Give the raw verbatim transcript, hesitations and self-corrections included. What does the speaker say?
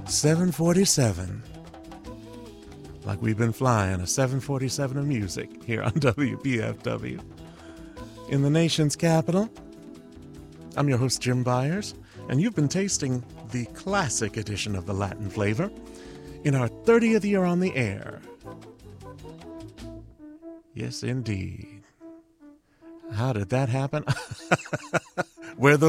seven forty-seven. Like we've been flying a seven forty-seven of music here on W P F W. In the nation's capital, I'm your host, Jim Byers, and you've been tasting the classic edition of the Latin flavor in our thirtieth year on the air. Yes, indeed. How did that happen? Where those